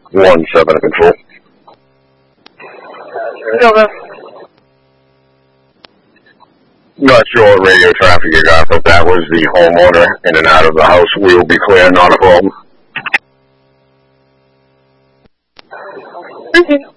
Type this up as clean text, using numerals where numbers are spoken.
1-7 control. Over. Not sure what radio traffic you got, but that was the homeowner in and out of the house. We will be clear, not a problem. Okay.